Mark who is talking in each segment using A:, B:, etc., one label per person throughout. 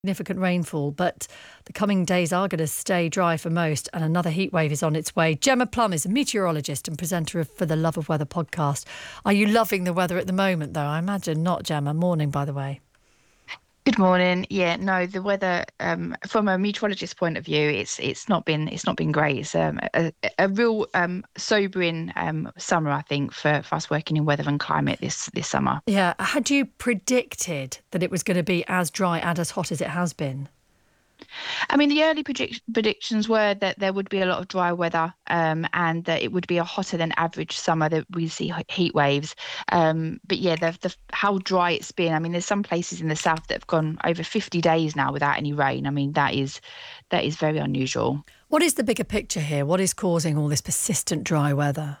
A: significant rainfall, but the coming days are going to stay dry for most, and another heat wave is on its way. Gemma Plum is a meteorologist and presenter of For the Love of Weather podcast. Are you loving the weather at the moment, though? I imagine not, Gemma. Morning, by the way.
B: Good morning. Yeah, no, the weather from a meteorologist point of view, it's not been great. It's a real sobering summer, I think, for us working in weather and climate this summer.
A: Yeah, had you predicted that it was going to be as dry and as hot as it has been?
B: I mean, the early predictions were that there would be a lot of dry weather and that it would be a hotter than average summer, that we see heat waves. But yeah, how dry it's been. I mean, there's some places in the south that have gone over 50 days now without any rain. I mean, that is very unusual.
A: What is the bigger picture here? What is causing all this persistent dry weather?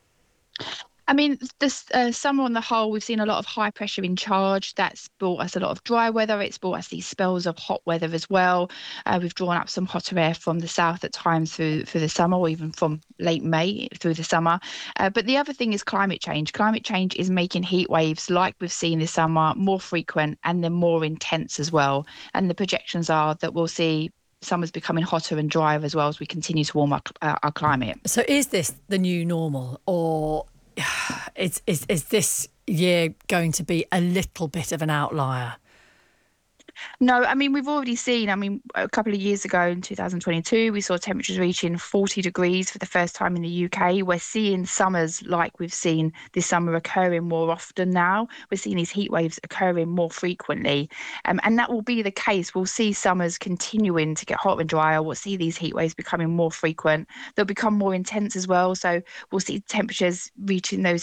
B: I mean, this summer on the whole, we've seen a lot of high pressure in charge. That's brought us a lot of dry weather. It's brought us these spells of hot weather as well. We've drawn up some hotter air from the south at times through the summer, or even from late May through the summer. But the other thing is climate change. Climate change is making heat waves like we've seen this summer more frequent, and they're more intense as well. And the projections are that we'll see summer's becoming hotter and drier as well as we continue to warm up our climate.
A: So is this the new normal, or is this year going to be a little bit of an outlier?
B: No, I mean, we've already seen, a couple of years ago in 2022, we saw temperatures reaching 40 degrees for the first time in the UK. We're seeing summers like we've seen this summer occurring more often now. We're seeing these heat waves occurring more frequently. And that will be the case. We'll see summers continuing to get hotter and drier. We'll see these heat waves becoming more frequent. They'll become more intense as well. So we'll see temperatures reaching those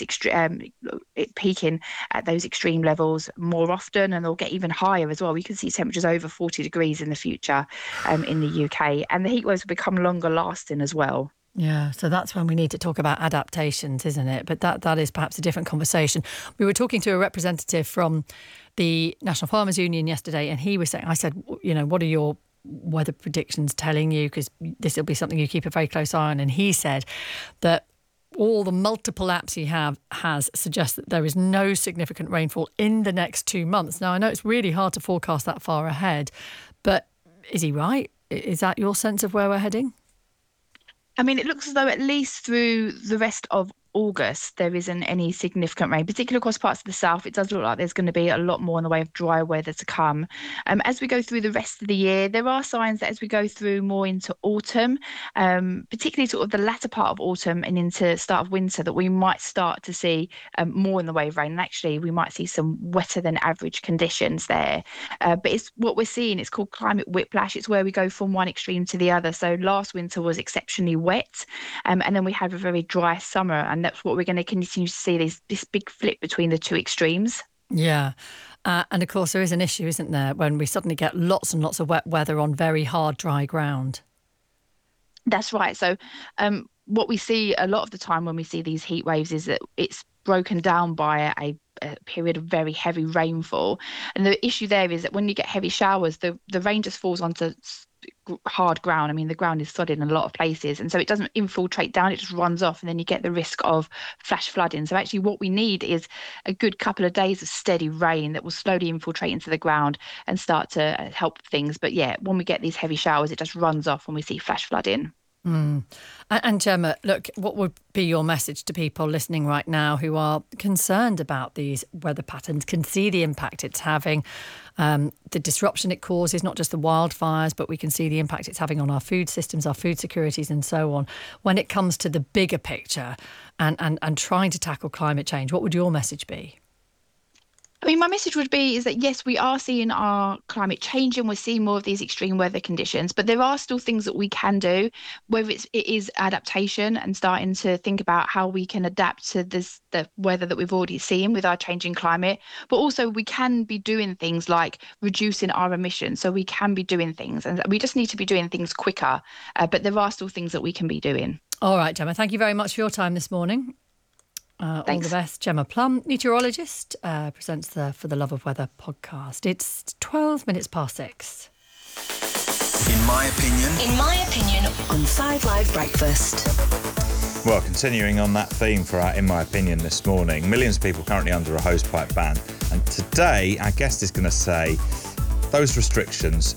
B: peaking at those extreme levels more often, and they'll get even higher as well. We can see temperatures over 40 degrees in the future in the UK, and the heat waves will become longer lasting as well.
A: Yeah, so that's when we need to talk about adaptations, isn't it? But that is perhaps a different conversation. We were talking to a representative from the National Farmers Union yesterday, and he was saying, I said, what are your weather predictions telling you? Because this will be something you keep a very close eye on. And he said that all the multiple apps he has suggest that there is no significant rainfall in the next 2 months. Now, I know it's really hard to forecast that far ahead, but is he right? Is that your sense of where we're heading?
B: I mean, it looks as though at least through the rest of August, there isn't any significant rain, particularly across parts of the south. It does look like there's going to be a lot more in the way of dry weather to come. As we go through the rest of the year, there are signs that as we go through more into autumn, particularly sort of the latter part of autumn and into start of winter, that we might start to see more in the way of rain. And actually, we might see some wetter than average conditions there. But it's what we're seeing. It's called climate whiplash. It's where we go from one extreme to the other. So last winter was exceptionally wet, and then we had a very dry summer, and that's what we're going to continue to see, this big flip between the two extremes.
A: Yeah. And of course, there is an issue, isn't there, when we suddenly get lots and lots of wet weather on very hard, dry ground.
B: That's right. So what we see a lot of the time when we see these heat waves is that it's broken down by a period of very heavy rainfall. And the issue there is that when you get heavy showers, the rain just falls onto hard ground. I mean, the ground is flooded in a lot of places, and so it doesn't infiltrate down, it just runs off, and then you get the risk of flash flooding. So actually what we need is a good couple of days of steady rain that will slowly infiltrate into the ground and start to help things. But yeah, when we get these heavy showers, it just runs off and we see flash flooding.
A: And Gemma, look, what would be your message to people listening right now who are concerned about these weather patterns, can see the impact it's having, the disruption it causes, not just the wildfires, but we can see the impact it's having on our food systems, our food securities and so on. When it comes to the bigger picture and trying to tackle climate change, what would your message be?
B: I mean, my message would be is that, yes, we are seeing our climate change and we're seeing more of these extreme weather conditions, but there are still things that we can do, whether it is adaptation and starting to think about how we can adapt to the weather that we've already seen with our changing climate. But also we can be doing things like reducing our emissions. So we can be doing things, and we just need to be doing things quicker. But there are still things that we can be doing.
A: All right, Gemma, thank you very much for your time this morning. All the best. Gemma Plum, meteorologist, presents the For the Love of Weather podcast. It's 12 minutes past 6.
C: In my opinion, on 5 Live Breakfast.
D: Well, continuing on that theme for our In My Opinion this morning, millions of people currently under a hosepipe ban. And today, our guest is going to say those restrictions